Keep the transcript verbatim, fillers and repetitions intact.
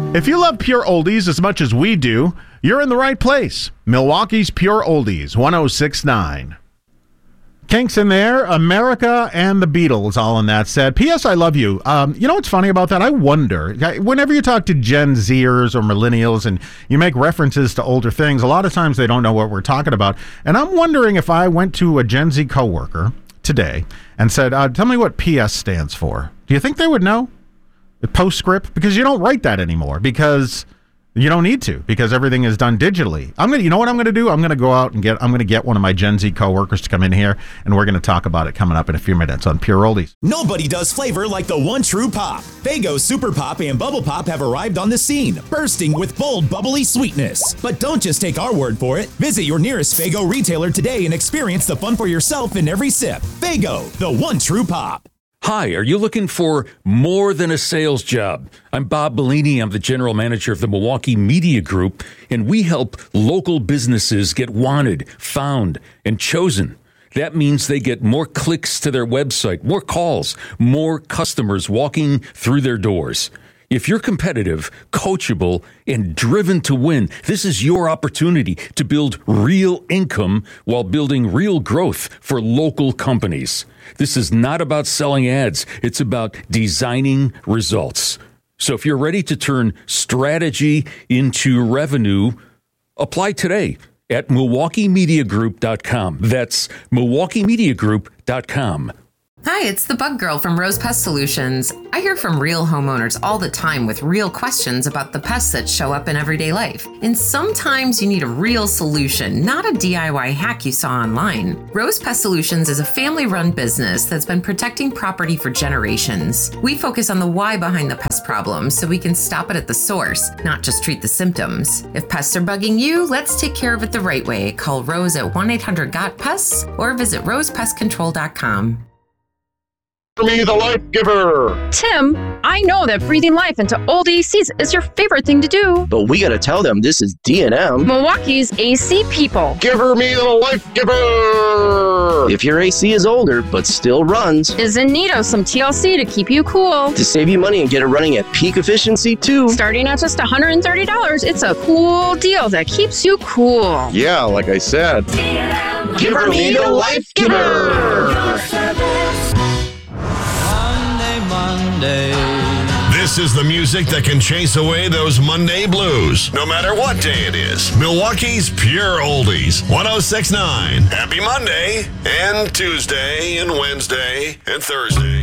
If you love pure oldies as much as we do, you're in the right place. Milwaukee's Pure Oldies, one oh six point nine. Kinks in there, America and the Beatles, all in that set. P S. I love you. Um, you know what's funny about that? I wonder, whenever you talk to Gen Zers or millennials and you make references to older things, a lot of times they don't know what we're talking about. And I'm wondering if I went to a Gen Z coworker today and said, uh, tell me what P S stands for. Do you think they would know? The postscript? Because you don't write that anymore, because you don't need to, because everything is done digitally. I'm gonna, you know what I'm going to do? I'm going to go out and get, I'm going to get one of my Gen Z coworkers to come in here, and we're going to talk about it coming up in a few minutes on Pure Oldies. Nobody does flavor like the one true pop. Faygo Super Pop and Bubble Pop have arrived on the scene, bursting with bold, bubbly sweetness. But don't just take our word for it. Visit your nearest Faygo retailer today and experience the fun for yourself in every sip. Faygo, the one true pop. Hi, are you looking for more than a sales job? I'm Bob Bellini. I'm the general manager of the Milwaukee Media Group, and we help local businesses get wanted, found, and chosen. That means they get more clicks to their website, more calls, more customers walking through their doors. If you're competitive, coachable, and driven to win, this is your opportunity to build real income while building real growth for local companies. This is not about selling ads. It's about designing results. So if you're ready to turn strategy into revenue, apply today at Milwaukee Media Group dot com. That's Milwaukee Media Group dot com. Hi, it's the Bug Girl from Rose Pest Solutions. I hear from real homeowners all the time with real questions about the pests that show up in everyday life. And sometimes you need a real solution, not a D I Y hack you saw online. Rose Pest Solutions is a family-run business that's been protecting property for generations. We focus on the why behind the pest problems so we can stop it at the source, not just treat the symptoms. If pests are bugging you, let's take care of it the right way. Call Rose at one eight hundred got pests or visit rose pest control dot com. Me, the life giver. Tim, I know that breathing life into old A Cs is your favorite thing to do. But we gotta tell them this is D and M. Milwaukee's A C people. Give her me the life giver. If your A C is older but still runs, is in need of some T L C to keep you cool. To save you money and get it running at peak efficiency too. Starting at just one hundred thirty dollars, it's a cool deal that keeps you cool. Yeah, like I said. D and M. Give her me the life giver. Monday. This is the music that can chase away those Monday blues, no matter what day it is. Milwaukee's Pure Oldies, one oh six point nine. Happy Monday, and Tuesday, and Wednesday, and Thursday.